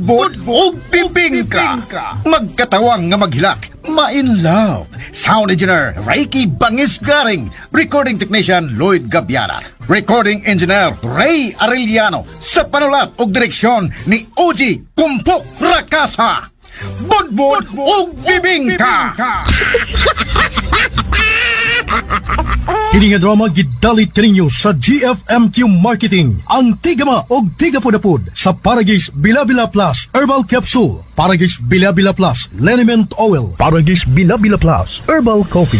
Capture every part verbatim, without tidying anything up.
budbud o bibingka. Magkatawang nga maghilak, ma-in love. Sound engineer Reiki Bangis Garing. Recording technician Lloyd Gabiana. Recording engineer Ray Arellano. Sa panulat o direksyon ni O G Kumpok Rakasa. Budbud o bibingka. Kini nga drama gidalit kaninyo sa G F M Q Marketing. Ang tigama og tigapod-apod sa Paragis Bila-Bila Plus Herbal Capsule, Paragis Bila-Bila Plus Liniment Oil, Paragis Bila-Bila Plus Herbal Coffee.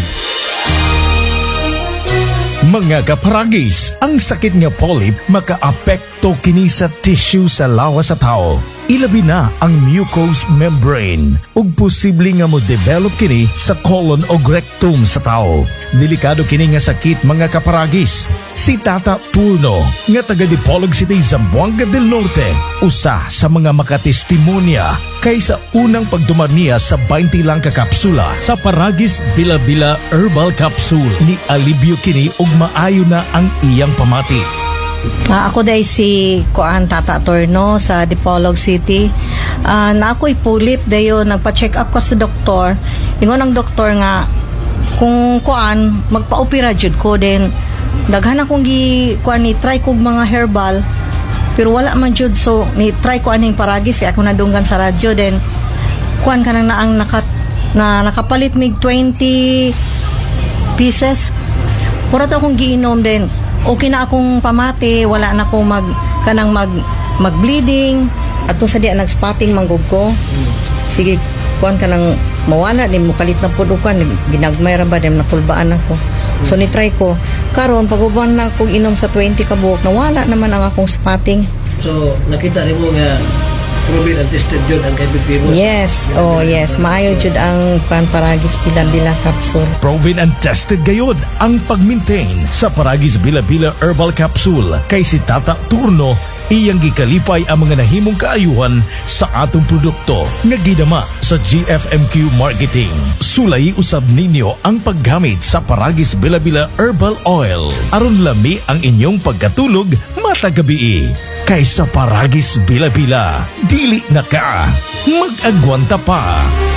Mga kaparagis, ang sakit nga polyp makaapekto kini sa tissue sa lawas sa tao. Ilabi na ang mucous membrane ug posible nga mo develop kini sa colon o rectum sa tao. Delikado kini nga sakit mga kaparagis. Si Tata Turno nga taga Dipolog City, Zamboanga del Norte, usa sa mga makatestimonya kaysa unang pagdumar niya sa twenty lang ka kapsula sa Paragis Bila-Bila Herbal Capsule ni alibyo kini ug maayo na ang iyang pamati. Uh, ako day si Kuan Tata Torno sa Dipolog City. Uh, na ako'y pulip dayo, nagpa-check up ko sa doktor. Ingon ang doktor nga kung kuan magpa-opera jud ko, din daghan akong gi kuan ni try kog mga herbal pero wala man jud, so ni try ko aning Paragis kaya ako nadunggan sa radyo, din kuan kanang naang nakat na nakapalit mig twenty pieces. Pura to akong giinom, din okay na akong pamati, wala na akong mag kanang mag mag-bleeding. Ato sa diya nag-spotting manggug ko. Sige, kuan kanang mawala din mo kalit na pud ukan, ginagmay ra ba dem nakulbaan ako. So ni try ko. Karon paguban na akong inom sa twenty ka buok, nawala naman ang akong spotting. So nakita nimo nga proven and tested jud ang epidemic. Yes, oh yes, maayo jud ang kuan Paragis Bila-Bila Capsule. Proven and tested gayod ang pag-maintain sa Paragis Bila-Bila Herbal Capsule kay si Tata Turno. Iyang gikalipay ang mga nahimong kaayuhan sa atong produkto nga gidama sa G F M Q Marketing. Sulay usab ninyo ang paggamit sa Paragis Bila-Bila Herbal Oil aron lami ang inyong pagkatulog matag gabi. Kaysa Paragis Bila-Bila, dili na ka mag-agwanta pa.